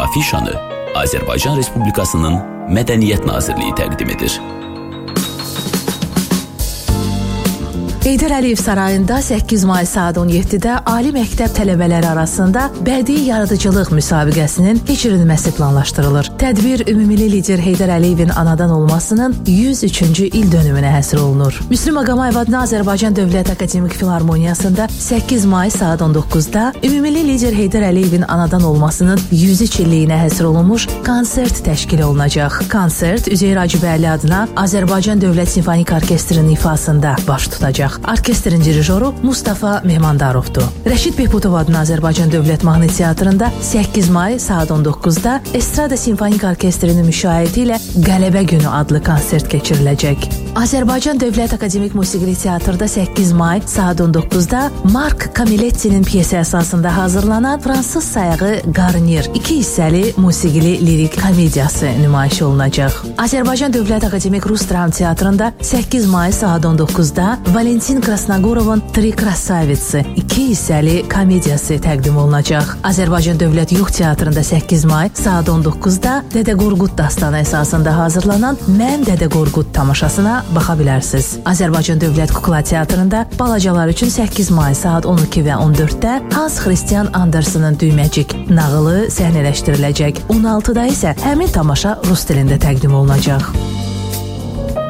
afişanı Azərbaycan Respublikasının Mədəniyyət Nazirliyi təqdim edir. Heydər Əliyev Sarayında 8 may saat 17-də Ali Məktəb tələbələri arasında bədii yaradıcılıq müsabiqəsinin keçirilməsi planlaşdırılır. Tədbir Ümumilli lider Heydər Əliyevin anadan olmasının 103-cü il dönümünə həsr olunur. Müslüm Ağamayev adına Azərbaycan Dövlət Akademik Filarmoniyasında 8 may saat 19-da Ümumilli lider Heydər Əliyevin anadan olmasının 103 illiyinə həsr olunmuş konsert təşkil olunacaq. Konsert Üzeyir Hacıbəyli adına Azərbaycan Dövlət Simfonik Orkestrinin ifasında baş tutacaq. Orkestrin dirijoru Mustafa Mehmandarovdur. Rəşid Behbudov adına Azərbaycan Dövlət Mahnı Teatrında 8 may saat 19-da Estrada Simfonik Orkestrinin müşayiəti ilə Qələbə Günü adlı konsert keçiriləcək. Azərbaycan Dövlət Akademik Musiqili Teatrda 8 may saat 19-da Mark Kamilettinin piyesi əsasında hazırlanan fransız sayağı Garnier 2 hissəli musiqili lirik komediyası nümayiş olunacaq. Azərbaycan Dövlət Akademik Rus Dram Teatrında 8 may saat 19-da Valentin Krasnogorovun Tri Krasavitsi 2 hissəli komediyası təqdim olunacaq. Azərbaycan Dövlət Yuğ Teatrında 8 may saat 19-da Dədə Qorqud dastanı əsasında hazırlanan Mən Dədə Qorqud tamaşasına baxa bilərsiniz. Azərbaycan Dövlət Kukla Teatrında balacalar üçün 8 may saat 12 və 14-də Hans Christian Andersen'ın Düyməcik nağılı səhnələşdiriləcək. 16-da isə həmin tamaşa rus dilində təqdim olunacaq.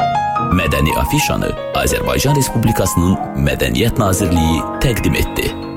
Mədəni afişanı Azərbaycan Respublikasının Mədəniyyət Nazirliyi təqdim etdi.